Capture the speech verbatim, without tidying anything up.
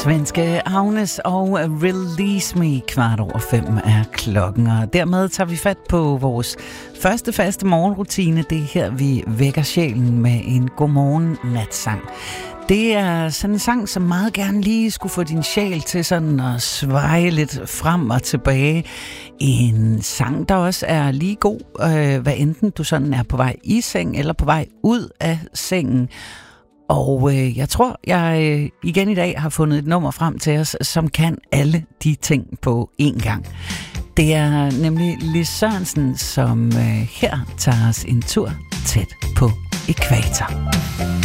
Svenske Agnes og Release Me. Kvart over fem er klokken, og dermed tager vi fat på vores første faste morgenrutine. Det er her, vi vækker sjælen med en godmorgen natsang. Det er sådan en sang, som meget gerne lige skulle få din sjæl til sådan at sveje lidt frem og tilbage. En sang, der også er lige god, øh, hvad enten du sådan er på vej i seng eller på vej ud af sengen. Og øh, jeg tror, jeg øh, igen i dag har fundet et nummer frem til os, som kan alle de ting på én gang. Det er nemlig Lis Sørensen, som øh, her tager os en tur tæt på ækvator.